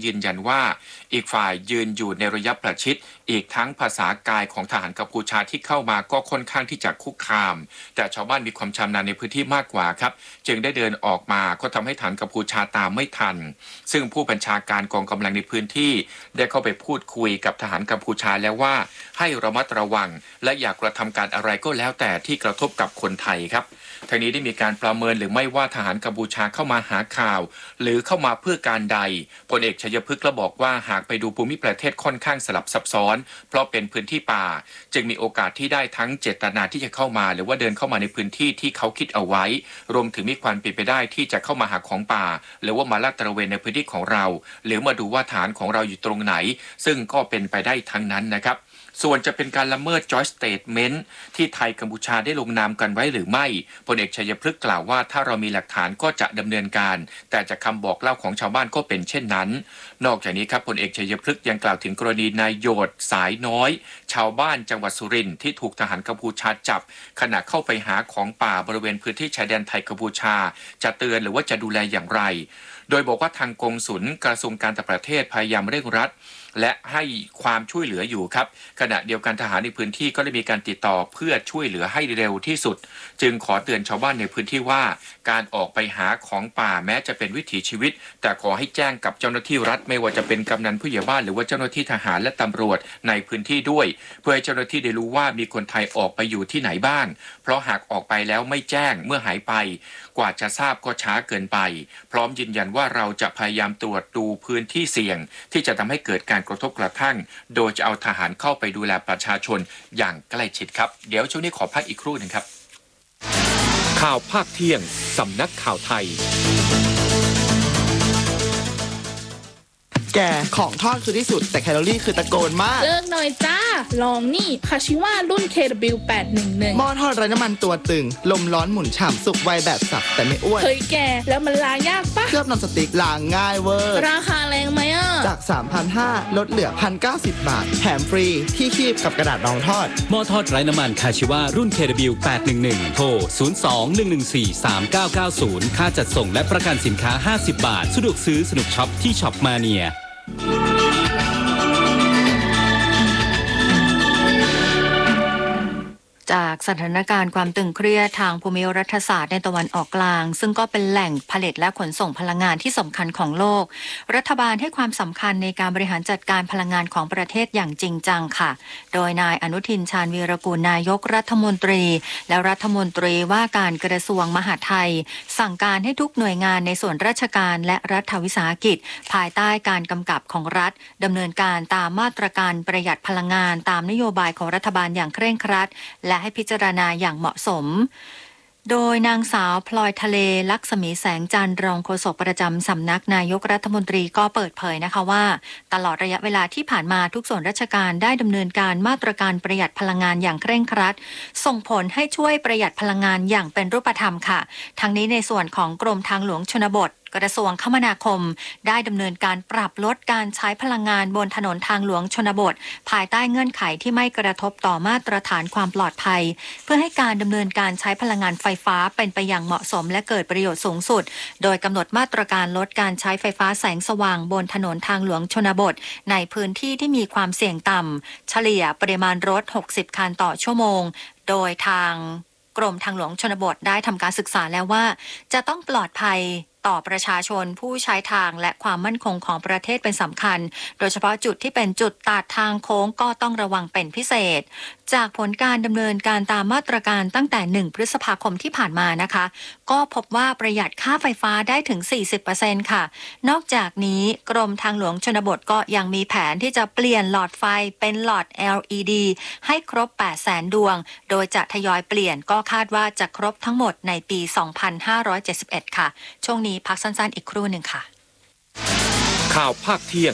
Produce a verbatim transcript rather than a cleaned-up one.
ยืนยันว่าอีกฝ่ายยืนอยู่ในระยะประชิดอีกทั้งภาษากายของทหารกัมพูชาที่เข้ามาก็ค่อนข้างที่จะคุกคามแต่ชาวบ้านมีความชำนาญในพื้นที่มากกว่าครับจึงได้เดินออกมาก็ทำให้ทหารกัมพูชาตามไม่ทันซึ่งผู้บัญชาการกองกำลังในพื้นที่ได้เข้าไปพูดคุยกับทหารกัมพูชาแล้วว่าให้ระมัดระวังและอย่ากระทำการอะไรก็แล้วแต่ที่กระทบกับคนไทยครับทางนี้ได้มีการประเมินหรือไม่ว่าทหารกัมพูชาเข้ามาหาข่าวหรือเข้ามาเพื่อการใดพลเอกชัยพฤกษ์ก็บอกว่าหากไปดูภูมิประเทศค่อนข้างสลับซับซ้อนเพราะเป็นพื้นที่ป่าจึงมีโอกาสที่ได้ทั้งเจตนาที่จะเข้ามาหรือว่าเดินเข้ามาในพื้นที่ที่เขาคิดเอาไว้รวมถึงมีความเป็นไปได้ที่จะเข้ามาหาของป่าหรือว่ามาลาดตระเวนในพื้นที่ของเราหรือมาดูว่าฐานของเราอยู่ตรงไหนซึ่งก็เป็นไปได้ทั้งนั้นนะครับส่วนจะเป็นการละเมิด Joint Statement ที่ไทยกัมพูชาได้ลงนามกันไว้หรือไม่พลเอกชัยพฤกษ์กล่าวว่าถ้าเรามีหลักฐานก็จะดำเนินการแต่จากคำบอกเล่าของชาวบ้านก็เป็นเช่นนั้นนอกจากนี้ครับพลเอกชัยพฤกษ์ยังกล่าวถึงกรณีนายโยดสายน้อยชาวบ้านจังหวัดสุรินทร์ที่ถูกทหารกัมพูชาจับขณะเข้าไปหาของป่าบริเวณพื้นที่ชายแดนไทยกัมพูชาจะเตือนหรือว่าจะดูแลอย่างไรโดยบอกว่าทางกงสุลกระทรวงการต่างประเทศพยายามเร่งรัดและให้ความช่วยเหลืออยู่ครับขณะเดียวกันทหารในพื้นที่ก็ได้มีการติดต่อเพื่อช่วยเหลือให้เร็วที่สุดจึงขอเตือนชาวบ้านในพื้นที่ว่าการออกไปหาของป่าแม้จะเป็นวิถีชีวิตแต่ขอให้แจ้งกับเจ้าหน้าที่รัฐไม่ว่าจะเป็นกำนันผู้ใหญ่บ้านหรือว่าเจ้าหน้าที่ทหารและตำรวจในพื้นที่ด้วยเพื่อให้เจ้าหน้าที่ได้รู้ว่ามีคนไทยออกไปอยู่ที่ไหนบ้างเพราะหากออกไปแล้วไม่แจ้งเมื่อหายไปกว่าจะทราบก็ช้าเกินไปพร้อมยืนยันว่าเราจะพยายามตรวจดูพื้นที่เสี่ยงที่จะทำให้เกิดการกระทบกระทั่งโดยจะเอาทหารเข้าไปดูแลประชาชนอย่างใกล้ชิดครับเดี๋ยวช่วงนี้ขอพักอีกครู่หนึ่งครับข่าวภาคเที่ยงสำนักข่าวไทยแกของทอดคือที่สุดแต่แคลอรี่คือตะโกนมากเลิกหน่อยจ้าลองนี่คาชิว่ารุ่น เค ดับเบิลยู แปดหนึ่งหนึ่งหม้อทอดไร้น้ำมันตัวตึงลมร้อนหมุนฉ่ำสุกไวแบบสับแต่ไม่อ้วนเฮ้ยแกแล้วมันล้างยากปะเคลือบนอนสติ๊กล้างง่ายเวอร์ราคาแรงไหมอ่ะจาก สามพันห้าร้อย ลดเหลือ หนึ่งพันเก้าสิบ บาทแถมฟรีที่คีบกับกระดาษรองทอดหม้อทอดไร้น้ำมันคาชิว่ารุ่น เค ดับเบิลยู แปดหนึ่งหนึ่ง โทร ศูนย์ สอง หนึ่ง หนึ่ง สี่ สาม เก้า เก้า ศูนย์ ค่าจัดส่งและประกันสินค้าห้าสิบบาทสะดวกซื้อสนุกช็อปที่ช็อปมาเนียจากสถานการณ์ความตึงเครียดทางภูมิรัฐศาสตร์ในตะวันออกกลางซึ่งก็เป็นแหล่งผลิตและขนส่งพลังงานที่สำคัญของโลกรัฐบาลให้ความสำคัญในการบริหารจัดการพลังงานของประเทศอย่างจริงจังค่ะโดยนายอนุทินชาญวีรกูลนายกรัฐมนตรีและรัฐมนตรีว่าการกระทรวงมหาดไทยสั่งการให้ทุกหน่วยงานในส่วนราชการและรัฐวิสาหกิจภายใต้การกำกับของรัฐดำเนินการตามมาตรการประหยัดพลังงานตามนโยบายของรัฐบาลอย่างเคร่งครัดและให้พิจารณาอย่างเหมาะสมโดยนางสาวพลอยทะเลลักษมีแสงจันทร์รองโฆษกประจำสำนักนายกรัฐมนตรีก็เปิดเผยนะคะว่าตลอดระยะเวลาที่ผ่านมาทุกส่วนราชการได้ดำเนินการมาตรการประหยัดพลังงานอย่างเคร่งครัดส่งผลให้ช่วยประหยัดพลังงานอย่างเป็นรูปธรรมค่ะทั้งนี้ในส่วนของกรมทางหลวงชนบทกระทรวงคมนาคมได้ดำเนินการปรับลดการใช้พลังงานบนถนนทางหลวงชนบทภายใต้เงื่อนไขที่ไม่กระทบต่อมาตรฐานความปลอดภัยเพื่อให้การดำเนินการใช้พลังงานไฟฟ้าเป็นไปอย่างเหมาะสมและเกิดประโยชน์สูงสุดโดยกำหนดมาตรการลดการใช้ไฟฟ้าแสงสว่างบนถนนทางหลวงชนบทในพื้นที่ที่มีความเสี่ยงต่ำเฉลี่ยปริมาณรถหกสิบคันต่อชั่วโมงโดยทางกรมทางหลวงชนบทได้ทำการศึกษาแล้วว่าจะต้องปลอดภัยต่อประชาชนผู้ใช้ทางและความมั่นคงของประเทศเป็นสำคัญโดยเฉพาะจุดที่เป็นจุดตัดทางโค้งก็ต้องระวังเป็นพิเศษจากผลการดำเนินการตามมาตรการตั้งแต่หนึ่งพฤษภาคมที่ผ่านมานะคะก็พบว่าประหยัดค่าไฟฟ้าได้ถึง สี่สิบเปอร์เซ็นต์ ค่ะนอกจากนี้กรมทางหลวงชนบทก็ยังมีแผนที่จะเปลี่ยนหลอดไฟเป็นหลอด แอล อี ดี ให้ครบ แปดแสน ดวงโดยจะทยอยเปลี่ยนก็คาดว่าจะครบทั้งหมดในปี สองพันห้าร้อยเจ็ดสิบเอ็ด ค่ะช่วงนี้พักสั้นๆอีกครู่หนึ่งค่ะข่าวภาคเที่ยง